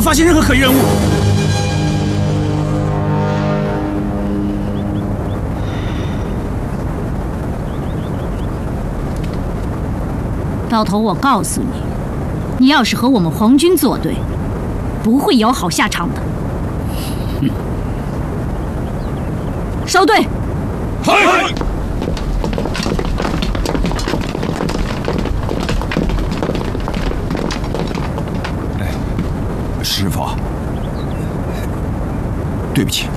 发现任何可疑人物。 到头，我告诉你，你要是和我们皇军作对，不会有好下场的。收队。 嗨！ 师傅，对不起。